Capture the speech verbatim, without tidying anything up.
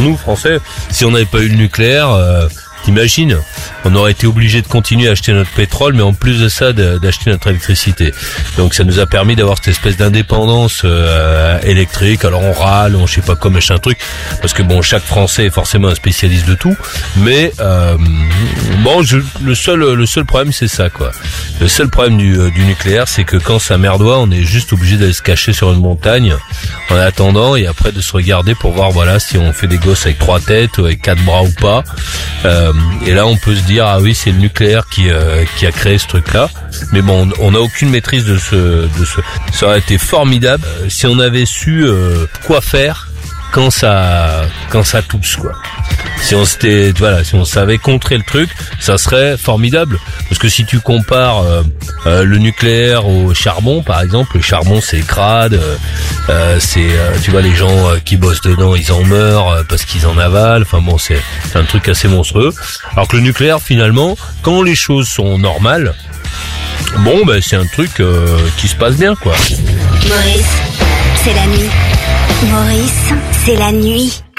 nous, Français, si on n'avait pas eu le nucléaire, euh, t'imagines, on aurait été obligé de continuer à acheter notre pétrole, mais en plus de ça, de, d'acheter notre électricité. Donc ça nous a permis d'avoir cette espèce d'indépendance euh, électrique. Alors on râle, on je sais pas quoi, machin truc, parce que bon, chaque Français est forcément un spécialiste de tout. Mais euh, bon, je, le seul le seul problème, c'est ça, quoi. Le seul problème du, euh, du nucléaire, c'est que quand ça merdoit, on est juste obligé d'aller se cacher sur une montagne en attendant, et après de se regarder pour voir, voilà, si on fait des gosses avec trois têtes ou avec quatre bras ou pas. Euh, et là, on peut se dire, ah oui, c'est le nucléaire qui euh, qui a créé ce truc-là. Mais bon, on n'a aucune maîtrise de ce de ce. Ça aurait été formidable euh, si on avait su euh, quoi faire quand ça quand ça tousse, quoi. Si on s'était voilà, si on savait contrer le truc, ça serait formidable. Parce que si tu compares euh, euh, le nucléaire au charbon, par exemple, le charbon c'est crade, euh, c'est euh, tu vois, les gens euh, qui bossent dedans, ils en meurent euh, parce qu'ils en avalent. Enfin bon, c'est, c'est un truc assez monstrueux. Alors que le nucléaire, finalement, quand les choses sont normales, bon ben c'est un truc euh, qui se passe bien, quoi. Maurice, c'est la nuit. Maurice, c'est la nuit.